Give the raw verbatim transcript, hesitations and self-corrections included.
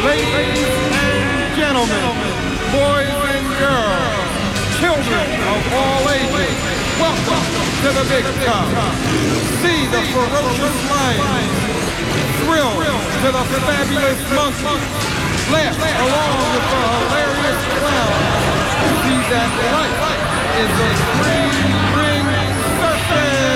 Ladies and gentlemen, boys and girls, children of all ages, welcome to the Big Top. See the ferocious lion, thrill to the fabulous monkey, laugh along with the hilarious clown. See that life is a free